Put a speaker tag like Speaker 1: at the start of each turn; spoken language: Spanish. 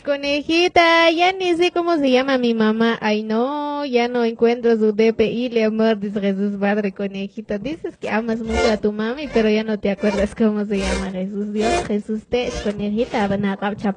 Speaker 1: conejita, ya ni sé cómo se llama mi mamá. Ay, no, ya no encuentro su DPI, le amor, dice Jesús Padre Conejita. Dices que amas mucho a tu mami, pero ya no te acuerdas cómo se llama Jesús. Dios, Jesús te, conejita, van a